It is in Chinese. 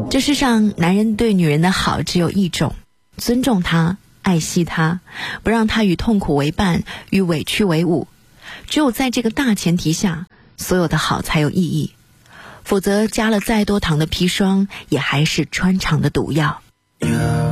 这世上男人对女人的好只有一种，尊重她，爱惜她，不让她与痛苦为伴，与委屈为伍。只有在这个大前提下，所有的好才有意义，否则加了再多糖的砒霜，也还是穿肠的毒药。